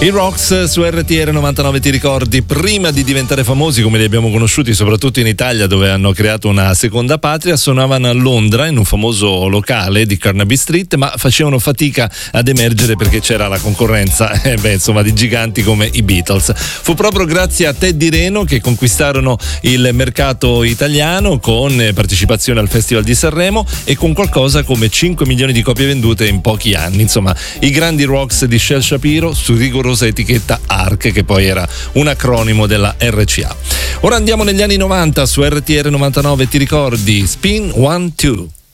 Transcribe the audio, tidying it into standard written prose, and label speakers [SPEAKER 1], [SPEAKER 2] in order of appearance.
[SPEAKER 1] I Rocks su RTR 99, ti ricordi? Prima di diventare famosi come li abbiamo conosciuti, soprattutto in Italia dove hanno creato una seconda patria, suonavano a Londra in un famoso locale di Carnaby Street, ma facevano fatica ad emergere perché c'era la concorrenza di giganti come i Beatles. Fu proprio grazie a Teddy Reno che conquistarono il mercato italiano con partecipazione al Festival di Sanremo e con qualcosa come 5 milioni di copie vendute in pochi anni. Insomma, i grandi Rocks di Shel Shapiro su rigorosa etichetta ARC, che poi era un acronimo della RCA. Ora andiamo negli anni 90 su RTR 99, ti ricordi? Spin 1, 2.